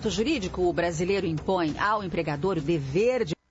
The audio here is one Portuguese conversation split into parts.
ordenamento jurídico brasileiro impõe ao empregador o dever de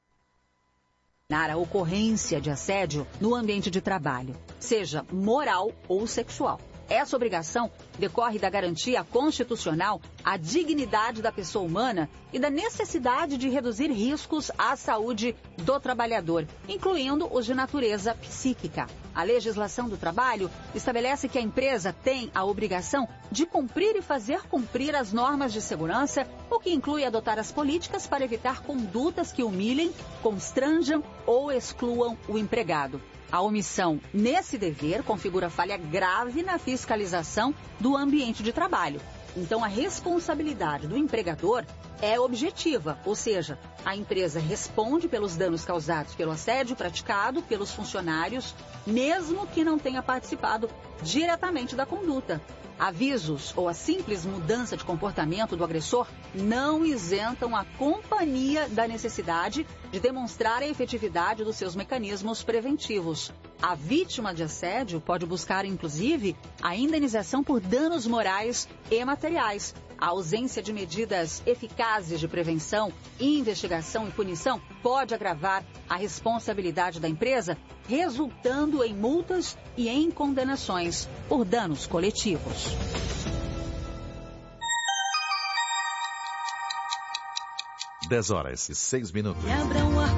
a ocorrência de assédio no ambiente de trabalho, seja moral ou sexual. Essa obrigação decorre da garantia constitucional à dignidade da pessoa humana e da necessidade de reduzir riscos à saúde do trabalhador, incluindo os de natureza psíquica. A legislação do trabalho estabelece que a empresa tem a obrigação de cumprir e fazer cumprir as normas de segurança, o que inclui adotar as políticas para evitar condutas que humilhem, constranjam ou excluam o empregado. A omissão nesse dever configura falha grave na fiscalização do ambiente de trabalho. Então, a responsabilidade do empregador é objetiva, ou seja, a empresa responde pelos danos causados pelo assédio praticado pelos funcionários, mesmo que não tenha participado diretamente da conduta. Avisos ou a simples mudança de comportamento do agressor não isentam a companhia da necessidade de demonstrar a efetividade dos seus mecanismos preventivos. A vítima de assédio pode buscar, inclusive, a indenização por danos morais e materiais. A ausência de medidas eficazes de prevenção, investigação e punição pode agravar a responsabilidade da empresa, resultando em multas e em condenações por danos coletivos. 10 horas e 6 minutos.